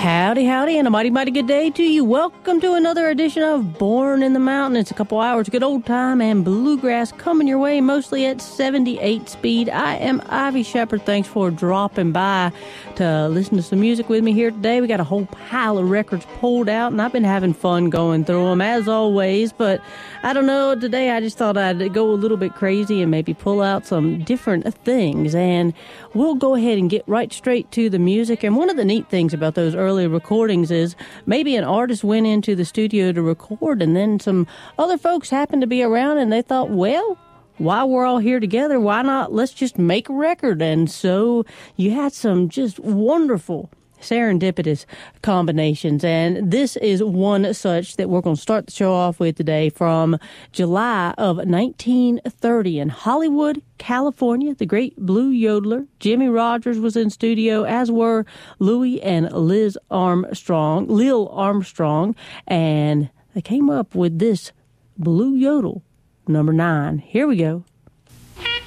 Howdy, howdy, and a mighty, mighty good day to you. Welcome to another edition of Born in the Mountain. It's a couple hours, good old time, and bluegrass coming your way, mostly at 78 speed. I am Ivy Shepherd. Thanks for dropping by to listen to some music with me here today. We got a whole pile of records pulled out, and I've been having fun going through them, as always. But I don't know, today I just thought I'd go a little bit crazy and maybe pull out some different things. And we'll go ahead and get right straight to the music. And one of the neat things about those early recordings is maybe an artist went into the studio to record, and then some other folks happened to be around, and they thought, well, while we're all here together, why not let's just make a record? And so you had some just wonderful serendipitous combinations, and this is one such that we're going to start the show off with today from July of 1930 in Hollywood, California. The great blue yodeler Jimmie Rodgers was in studio, as were Louis and Lil Armstrong, and they came up with this blue yodel number 9. Here we go.